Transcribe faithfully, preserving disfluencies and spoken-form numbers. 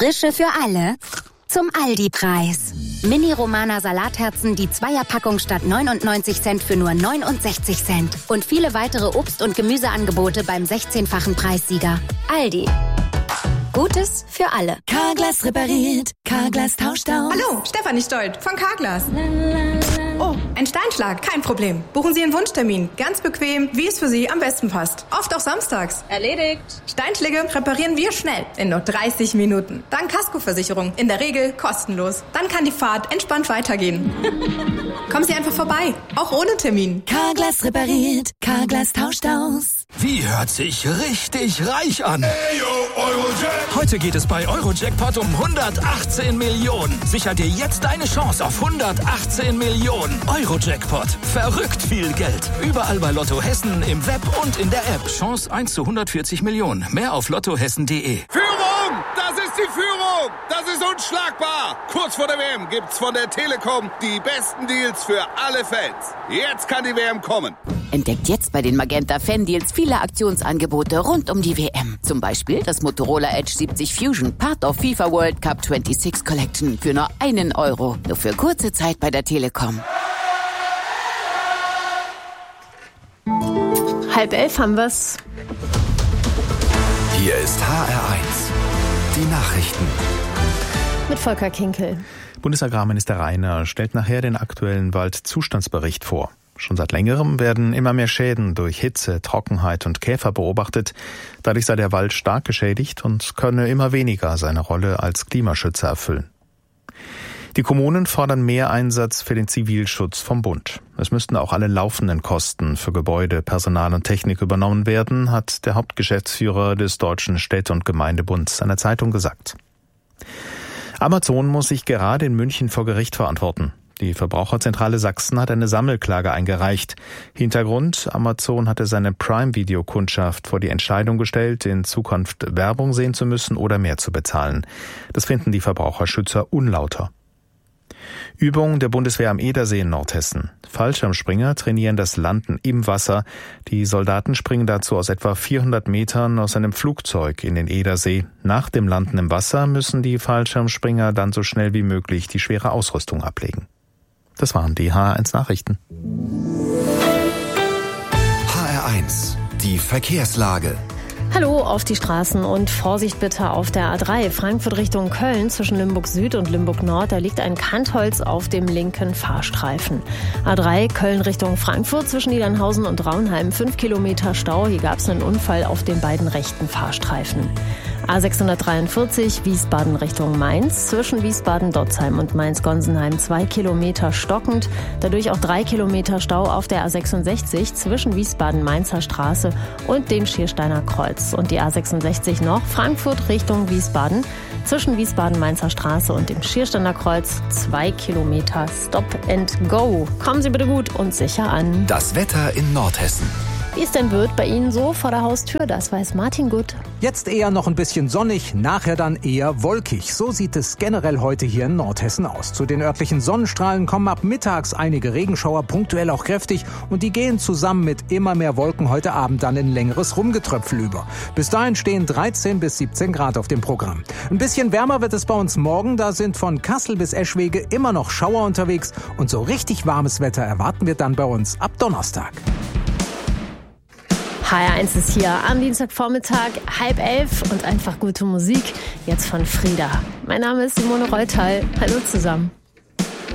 Frische für alle zum Aldi-Preis. Mini-Romana Salatherzen, die Zweierpackung statt neunundneunzig Cent für nur neunundsechzig Cent. Und viele weitere Obst- und Gemüseangebote beim sechzehnfachen Preissieger. Aldi. Gutes für alle. Carglass repariert, Carglass tauscht aus. Hallo, Stefanie Stolt von Carglass. Oh, ein Steinschlag, kein Problem. Buchen Sie einen Wunschtermin. Ganz bequem, wie es für Sie am besten passt. Oft auch samstags. Erledigt. Steinschläge reparieren wir schnell, in nur dreißig Minuten. Dank Kaskoversicherung, in der Regel kostenlos. Dann kann die Fahrt entspannt weitergehen. Kommen Sie einfach vorbei, auch ohne Termin. Carglass repariert, Carglass tauscht aus. Wie hört sich richtig reich an? Hey, yo, Eurojackpot. Heute geht es bei Eurojackpot um hundertachtzehn Millionen. Sichert dir jetzt deine Chance auf hundertachtzehn Millionen. Eurojackpot. Verrückt viel Geld. Überall bei Lotto Hessen, im Web und in der App. Chance eins zu hundertvierzig Millionen. Mehr auf lottohessen punkt de. Führung! Das ist die Führung! Das ist unschlagbar! Kurz vor der W M gibt's von der Telekom die besten Deals für alle Fans. Jetzt kann die W M kommen. Entdeckt jetzt bei den Magenta Fan Deals viele Aktionsangebote rund um die W M. Zum Beispiel das Motorola Edge siebzig Fusion, Part of FIFA World Cup sechsundzwanzig Collection für nur einen Euro. Nur für kurze Zeit bei der Telekom. Halb elf haben wir's. Hier ist H R eins. Die Nachrichten. Mit Volker Kinkel. Bundesagrarminister Reiner stellt nachher den aktuellen Waldzustandsbericht vor. Schon seit längerem werden immer mehr Schäden durch Hitze, Trockenheit und Käfer beobachtet. Dadurch sei der Wald stark geschädigt und könne immer weniger seine Rolle als Klimaschützer erfüllen. Die Kommunen fordern mehr Einsatz für den Zivilschutz vom Bund. Es müssten auch alle laufenden Kosten für Gebäude, Personal und Technik übernommen werden, hat der Hauptgeschäftsführer des Deutschen Städte- und Gemeindebunds seiner Zeitung gesagt. Amazon muss sich gerade in München vor Gericht verantworten. Die Verbraucherzentrale Sachsen hat eine Sammelklage eingereicht. Hintergrund: Amazon hatte seine Prime-Video-Kundschaft vor die Entscheidung gestellt, in Zukunft Werbung sehen zu müssen oder mehr zu bezahlen. Das finden die Verbraucherschützer unlauter. Übung der Bundeswehr am Edersee in Nordhessen. Fallschirmspringer trainieren das Landen im Wasser. Die Soldaten springen dazu aus etwa vierhundert Metern aus einem Flugzeug in den Edersee. Nach dem Landen im Wasser müssen die Fallschirmspringer dann so schnell wie möglich die schwere Ausrüstung ablegen. Das waren die H R eins Nachrichten. H R eins. Die Verkehrslage. Hallo auf die Straßen und Vorsicht bitte auf der A drei Frankfurt Richtung Köln zwischen Limburg Süd und Limburg Nord. Da liegt ein Kantholz auf dem linken Fahrstreifen. A drei Köln Richtung Frankfurt zwischen Niedernhausen und Raunheim. Fünf Kilometer Stau. Hier gab es einen Unfall auf den beiden rechten Fahrstreifen. A sechshundertdreiundvierzig Wiesbaden Richtung Mainz zwischen Wiesbaden-Dotzheim und Mainz-Gonsenheim. Zwei Kilometer stockend. Dadurch auch drei Kilometer Stau auf der A sechsundsechzig zwischen Wiesbaden-Mainzer Straße und dem Schiersteiner Kreuz. Und die A sechsundsechzig noch Frankfurt Richtung Wiesbaden zwischen Wiesbaden-Mainzer Straße und dem Schiersteiner Kreuz. Zwei Kilometer Stop and Go. Kommen Sie bitte gut und sicher an. Das Wetter in Nordhessen. Wie es denn wird bei Ihnen so vor der Haustür, das weiß Martin gut. Jetzt eher noch ein bisschen sonnig, nachher dann eher wolkig. So sieht es generell heute hier in Nordhessen aus. Zu den örtlichen Sonnenstrahlen kommen ab mittags einige Regenschauer, punktuell auch kräftig. Und die gehen zusammen mit immer mehr Wolken heute Abend dann in längeres Rumgetröpfel über. Bis dahin stehen dreizehn bis siebzehn Grad auf dem Programm. Ein bisschen wärmer wird es bei uns morgen. Da sind von Kassel bis Eschwege immer noch Schauer unterwegs. Und so richtig warmes Wetter erwarten wir dann bei uns ab Donnerstag. H R eins ist hier am Dienstagvormittag, halb elf und einfach gute Musik. Jetzt von Frieda. Mein Name ist Simone Reutal. Hallo zusammen.